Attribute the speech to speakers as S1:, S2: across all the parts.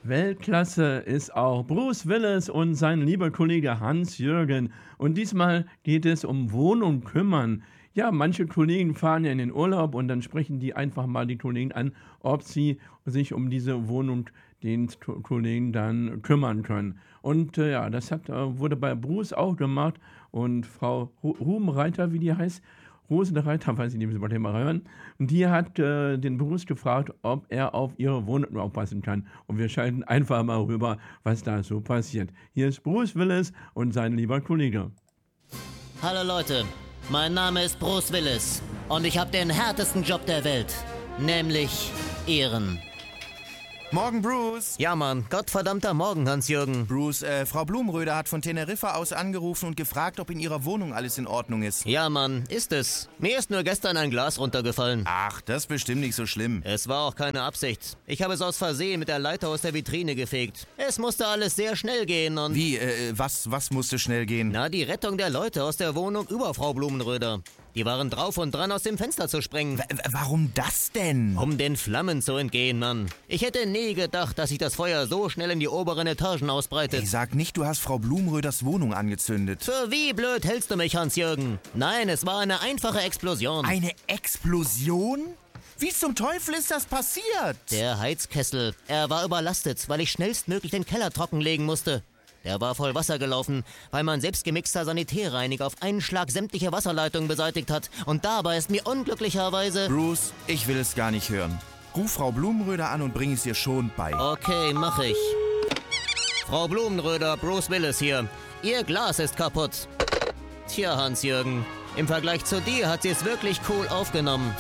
S1: Weltklasse ist auch Bruce Willis und sein lieber Kollege Hans-Jürgen. Und diesmal geht es um Wohnen und Kümmern. Ja, manche Kollegen fahren ja in den Urlaub und dann sprechen die einfach mal die Kollegen an, ob sie sich um diese Wohnung den Kollegen dann kümmern können. Und ja, das wurde bei Bruce auch gemacht und Frau Rubenreiter, wie die heißt, Rosenreiter, weiß ich nicht, müssen wir gleich mal hören. Und die hat den Bruce gefragt, ob er auf ihre Wohnung aufpassen kann. Und wir schalten einfach mal rüber, was da so passiert. Hier ist Bruce Willis und sein lieber Kollege.
S2: Hallo Leute, mein Name ist Bruce Willis und ich habe den härtesten Job der Welt, nämlich Ihren.
S3: Morgen, Bruce.
S2: Ja, Mann, gottverdammter Morgen, Hans-Jürgen.
S3: Bruce, Frau Blumenröder hat von Teneriffa aus angerufen und gefragt, ob in ihrer Wohnung alles in Ordnung ist.
S2: Ja, Mann, ist es. Mir ist nur gestern ein Glas runtergefallen.
S3: Ach, das ist bestimmt nicht so schlimm.
S2: Es war auch keine Absicht. Ich habe es aus Versehen mit der Leiter aus der Vitrine gefegt. Es musste alles sehr schnell gehen und...
S3: Wie, was musste schnell gehen?
S2: Na, die Rettung der Leute aus der Wohnung über Frau Blumenröder. Die waren drauf und dran, aus dem Fenster zu sprengen.
S3: Warum das denn?
S2: Um den Flammen zu entgehen, Mann. Ich hätte nie gedacht, dass sich das Feuer so schnell in die oberen Etagen ausbreitet.
S3: Ich sag nicht, du hast Frau Blumenröders Wohnung angezündet.
S2: Für wie blöd hältst du mich, Hans-Jürgen? Nein, es war eine einfache Explosion.
S3: Eine Explosion? Wie zum Teufel ist das passiert?
S2: Der Heizkessel. Er war überlastet, weil ich schnellstmöglich den Keller trockenlegen musste. Der war voll Wasser gelaufen, weil mein selbstgemixter Sanitärreiniger auf einen Schlag sämtliche Wasserleitungen beseitigt hat. Und dabei ist mir unglücklicherweise...
S3: Bruce, ich will es gar nicht hören. Ruf Frau Blumenröder an und bring es ihr schon bei.
S2: Okay, mach ich. Frau Blumenröder, Bruce Willis hier. Ihr Glas ist kaputt. Tja, Hans-Jürgen, im Vergleich zu dir hat sie es wirklich cool aufgenommen.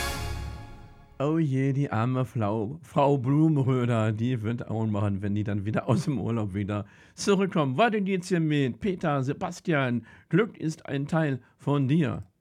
S1: Oh je, die arme Frau Blumenröder, die wird auch machen, wenn die dann wieder aus dem Urlaub wieder zurückkommen. Weiter geht's hier mit Peter Sebastian. Glück ist ein Teil von dir.